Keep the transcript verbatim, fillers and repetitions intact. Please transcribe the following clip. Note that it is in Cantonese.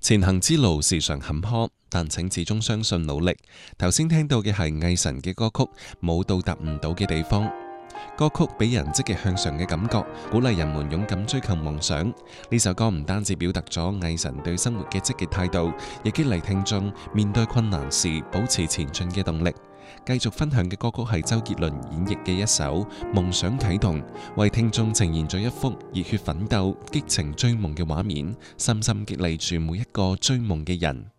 前行之路時常坎坷，但請始終相信努力。頭先聽到嘅係魏晨嘅歌曲《冇到達唔到嘅地方》，歌曲俾人積極向上嘅感覺，鼓勵人們勇敢追求夢想。呢首歌唔單止表達咗魏晨對生活嘅積極態度，亦激勵聽眾面對困難時保持前進嘅動力。繼續分享嘅歌曲係周杰倫演繹嘅一首《夢想啟動》，為聽眾呈現咗一幅熱血奮鬥、激情追夢嘅畫面，深深激勵住每一個追夢嘅人。